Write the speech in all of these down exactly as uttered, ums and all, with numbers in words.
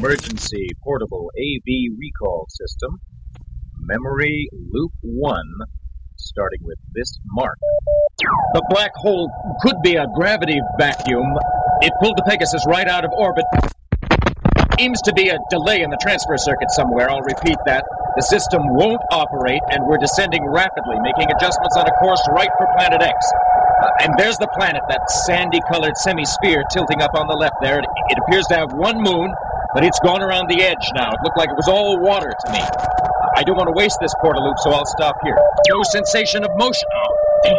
Emergency Portable A V Recall System. Memory Loop one, starting with this mark. The black hole could be a gravity vacuum. It pulled the Pegasus right out of orbit. Seems to be a delay in the transfer circuit somewhere. I'll repeat that. The system won't operate, and we're descending rapidly, making adjustments on a course right for Planet X. Uh, and there's the planet, that sandy-colored semi-sphere tilting up on the left there. It, it appears to have one moon, but it's gone around the edge now. It looked like it was all water to me. I don't want to waste this portal loop, so I'll stop here. No sensation of motion. Oh, damn.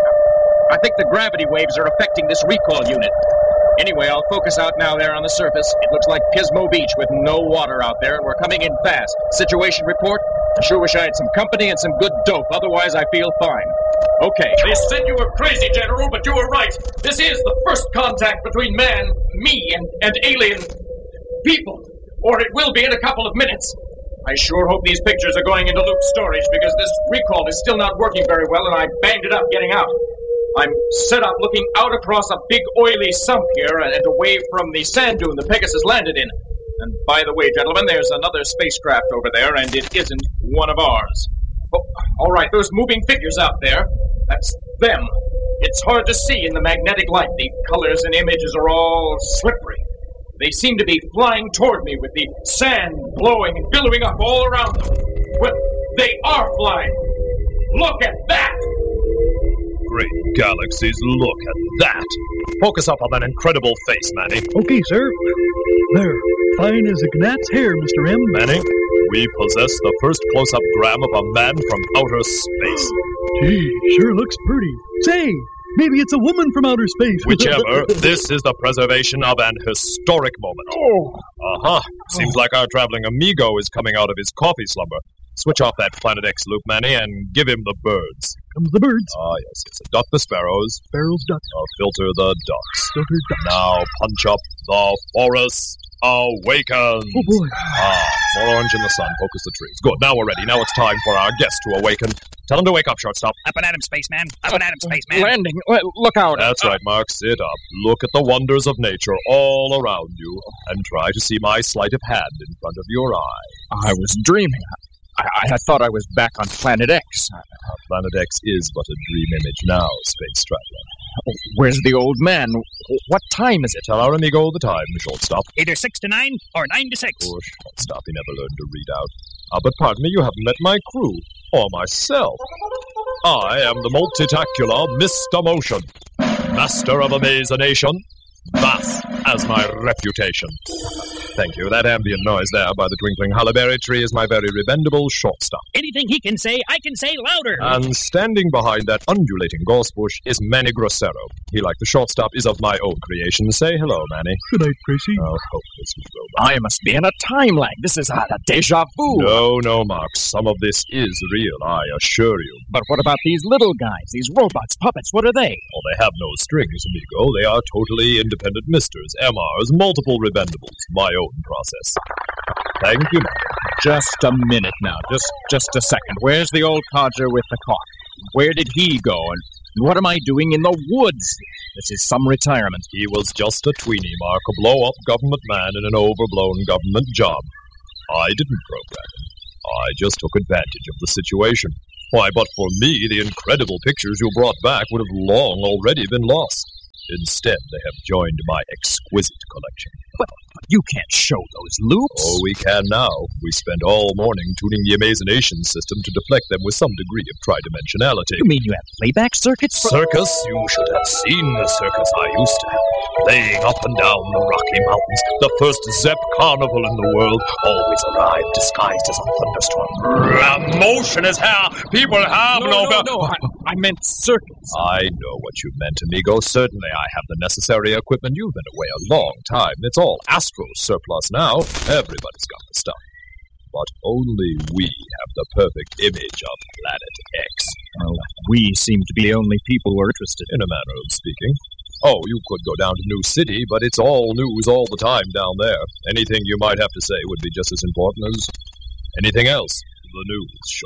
I think the gravity waves are affecting this recall unit. Anyway, I'll focus out now there on the surface. It looks like Pismo Beach with no water out there, and we're coming in fast. Situation report? I sure wish I had some company and some good dope. Otherwise, I feel fine. Okay. They said you were crazy, General, but you were right. This is the first contact between man, me, and, and alien people. Or it will be in a couple of minutes. I sure hope these pictures are going into loop storage, because this recall is still not working very well, and I banged it up getting out. I'm set up looking out across a big oily sump here and away from the sand dune the Pegasus landed in. And by the way, gentlemen, there's another spacecraft over there, and it isn't one of ours. Oh, all right, those moving figures out there, that's them. It's hard to see in the magnetic light. The colors and images are all slippery. They seem to be flying toward me with the sand blowing and billowing up all around them. Well, they are flying. Look at that! Great galaxies, look at that! Focus up on that incredible face, Manny. Okay, sir. There. Fine as a gnat's hair, Mister M. Manny, we possess the first close-up gram of a man from outer space. Gee, sure looks pretty. Say, maybe it's a woman from outer space. Whichever, this is the preservation of an historic moment. Oh. Uh-huh. Seems like our traveling amigo is coming out of his coffee slumber. Switch off that Planet X loop, Manny, and give him the birds. Comes the birds. Ah, yes, yes. Duck the sparrows. Sparrows, ducks. Uh, filter the ducks. Filter ducks. Now punch up the forest awakens. Oh, boy. Ah, more orange in the sun. Focus the trees. Good. Now we're ready. Now it's time for our guest to awaken. Tell him to wake up, shortstop. Up and at him, spaceman. Up and at him, spaceman. Landing. Look out. That's right, Mark. Sit up. Look at the wonders of nature all around you, and try to see my sleight of hand in front of your eye. I was dreaming. I, I thought I was back on Planet X. Uh, Planet X is but a dream image now, space traveler. Where's the old man? What time is it? Tell our amigo the time, shortstop. Either six to nine or nine to six. Poor shortstop, he never learned to read out. Ah, but pardon me, you haven't met my crew, or myself. I am the multitacular Mister Motion, master of amazonation, vast as my reputation. Thank you. That ambient noise there by the twinkling hullaberry tree is my very rebendable shortstop. Anything he can say, I can say louder. And standing behind that undulating gorse bush is Manny Grosero. He, like the shortstop, is of my own creation. Say hello, Manny. Good night, Tracy. Oh, hopeless robot. I must be in a time lag. This is a, a deja vu. No, no, Mark. Some of this is real, I assure you. But what about these little guys, these robots, puppets? What are they? Oh, they have no strings, amigo. They are totally independent misters, M Rs, multiple rebendables. My own process. Thank you, Manny. Just a minute now. Just just a second. Where's the old codger with the cough? Where did he go? And what am I doing in the woods? This is some retirement. He was just a tweenie, Mark, a blow-up government man in an overblown government job. I didn't program him. I just took advantage of the situation. Why, but for me, the incredible pictures you brought back would have long already been lost. Instead, they have joined my exquisite collection. But you can't show those loops. Oh, we can now. We spent all morning tuning the Amazonation system to deflect them with some degree of tridimensionality. You mean you have playback circuits? For- circus? You should have seen the circus I used to have. Playing up and down the Rocky Mountains. The first Zepp carnival in the world always arrived disguised as a thunderstorm. Motion is hell. People have no... no... No, no, I, I meant circuits. I know what you meant, amigo. Certainly I have the necessary equipment. You've been away a long time. It's all Astro surplus now. Everybody's got the stuff. But only we have the perfect image of Planet X. Well, we seem to be the only people who are interested. In a manner of speaking. Oh, you could go down to New City, but it's all news all the time down there. Anything you might have to say would be just as important as anything else. The news, shortstop.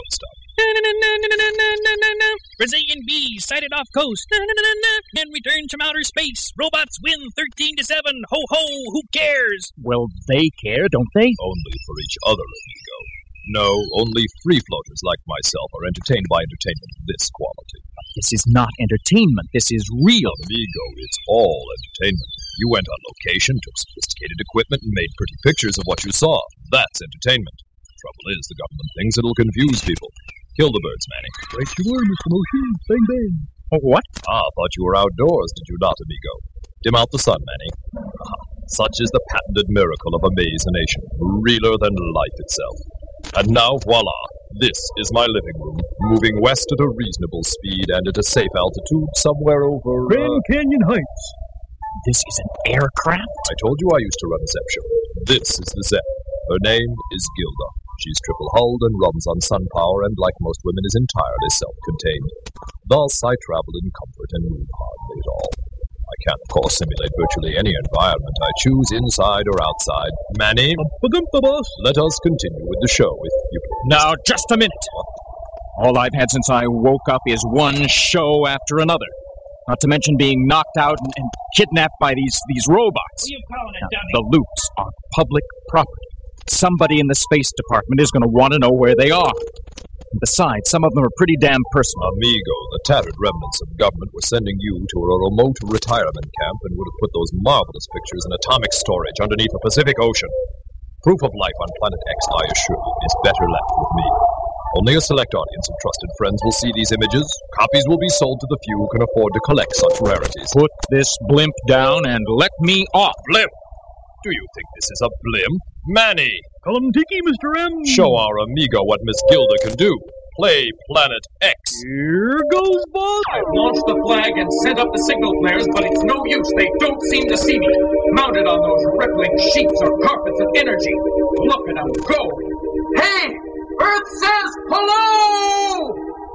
Brazilian bees sighted off coast. And returns from outer space. Robots win thirteen to seven. Ho ho, who cares? Well, they care, don't they? Only for each other, amigo. No, only free floaters like myself are entertained by entertainment of this quality. This is not entertainment. This is real. Amigo, it's all entertainment. You went on location, took sophisticated equipment, and made pretty pictures of what you saw. That's entertainment. Trouble is, the government thinks it'll confuse people. Kill the birds, Manny. Right you were, Mister Motion. Bang, bang. Oh, what? Ah, thought you were outdoors, did you not, amigo? Dim out the sun, Manny. Ah, such is the patented miracle of Amazonation, realer than life itself. And now, voila, this is my living room, moving west at a reasonable speed and at a safe altitude somewhere over... Grand Uh, Canyon Heights. This is an aircraft? I told you I used to run Zepsho. This is the Zep. Her name is Gilda. She's triple-hulled and runs on sun power, and like most women is entirely self-contained. Thus, I travel in comfort and move hardly at all. I can, of course, simulate virtually any environment I choose, inside or outside. Manny, Ba-gumpa, boss. let us continue with the show, if you please. Now, just a minute. All I've had since I woke up is one show after another. Not to mention being knocked out and, and kidnapped by these, these robots. Who you calling a Now, dummy? the loops are public property. Somebody in the Space Department is going to want to know where they are. And besides, some of them are pretty damn personal. Amigo, the tattered remnants of government were sending you to a remote retirement camp and would have put those marvelous pictures in atomic storage underneath the Pacific Ocean. Proof of life on Planet X, I assure you, is better left with me. Only a select audience of trusted friends will see these images. Copies will be sold to the few who can afford to collect such rarities. Put this blimp down and let me off. Blimp? Do you think this is a blimp? Manny! Call him Tiki, Mister M. Show our amigo what Miss Gilda can do. Play Planet X. Here goes, boss. I've launched the flag and sent up the signal flares, but it's no use. They don't seem to see me. Mounted on those rippling sheets or carpets of energy. Look at them go. Hey! Earth says hello!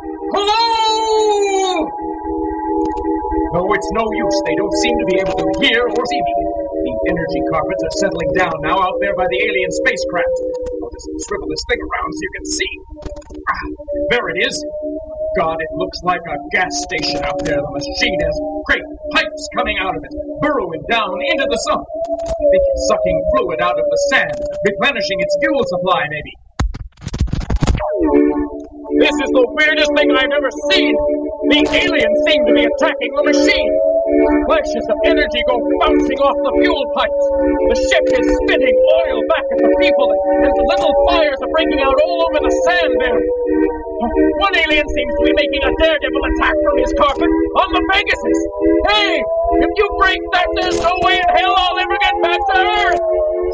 Hello! No, it's no use. They don't seem to be able to hear or see me. The energy carpets are settling down now out there by the alien spacecraft. I'll just swivel this thing around so you can see. Ah, there it is. God, it looks like a gas station out there. The machine has great pipes coming out of it, burrowing down into the sump. I think it's sucking fluid out of the sand, replenishing its fuel supply, maybe. This is the weirdest thing I've ever seen. The aliens seem to be attacking the machine. Flashes of energy go bouncing off the fuel pipes. The ship is spitting oil back at the people, and the little fires are breaking out all over the sand there. One alien seems to be making a daredevil attack from his carpet on the Pegasus. Hey, if you break that, there's no way in hell I'll ever get back to